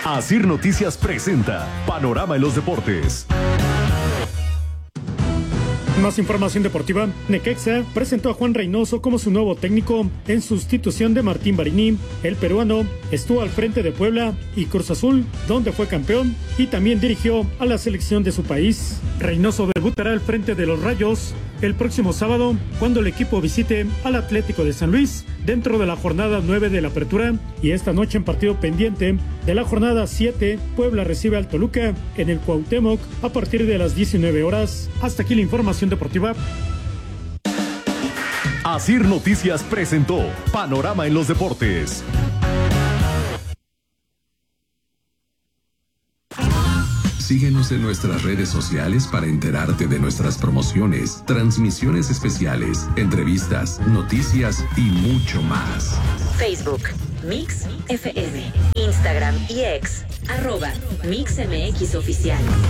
Asir Noticias presenta Panorama en los Deportes. Más información deportiva. Necaxa presentó a Juan Reynoso como su nuevo técnico en sustitución de Martín Barini. El peruano estuvo al frente de Puebla y Cruz Azul, donde fue campeón y también dirigió a la selección de su país. Reynoso debutará al frente de los Rayos el próximo sábado, cuando el equipo visite al Atlético de San Luis dentro de la jornada 9 de la apertura, y esta noche en partido pendiente de la jornada 7, Puebla recibe al Toluca en el Cuauhtémoc a partir de las 19 horas. Hasta aquí la información deportiva. Asir Noticias presentó Panorama en los Deportes. Síguenos en nuestras redes sociales para enterarte de nuestras promociones, transmisiones especiales, entrevistas, noticias y mucho más. Facebook, Mix FM, Instagram y X, @MixMX Oficial.